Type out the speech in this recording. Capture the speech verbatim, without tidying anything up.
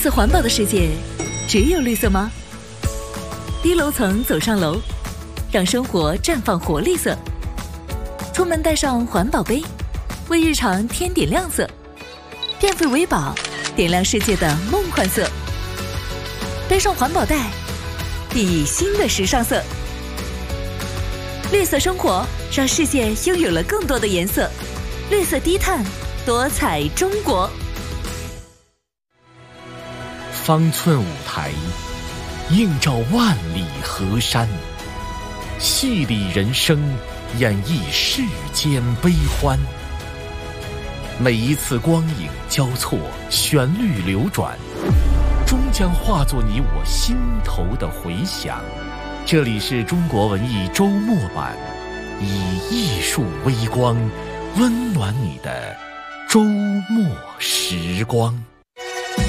色环保的世界，只有绿色吗？低楼层走上楼，让生活绽放活力色。出门带上环保杯，为日常添点亮色。电费为宝，点亮世界的梦幻色。背上环保袋，熠熠新的时尚色。绿色生活，让世界拥有了更多的颜色。绿色低碳，多彩中国。 方寸舞台，映照万里河山，戏里人生，演绎世间悲欢。每一次光影交错，旋律流转，终将化作你我心头的回响。这里是中国文艺周末版，以艺术微光温暖你的周末时光。